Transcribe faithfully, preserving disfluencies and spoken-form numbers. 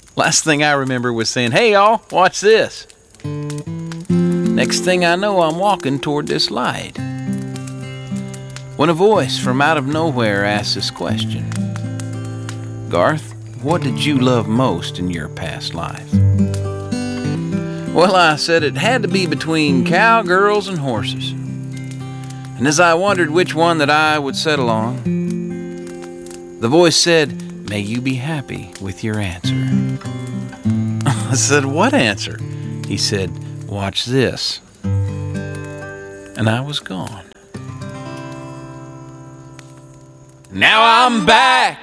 Last thing I remember was saying, "Hey, y'all, watch this." Next thing I know, I'm walking toward this light, when a voice from out of nowhere asks this question: "Garth, what did you love most in your past life?" Well, I said it had to be between cowgirls and horses. And as I wondered which one that I would settle on, the voice said, "May you be happy with your answer." I said, "What answer?" He said, "Watch this." And I was gone. Now I'm back